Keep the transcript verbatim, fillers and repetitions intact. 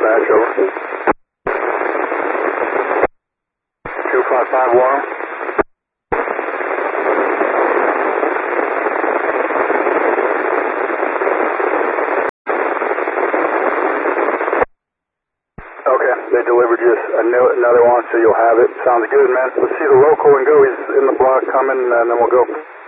dispatch, over. two five five one. Okay, they delivered you a new, another one, so you'll have it. Sounds good, man. Let's see the local and go. He's in the block coming, and then we'll go.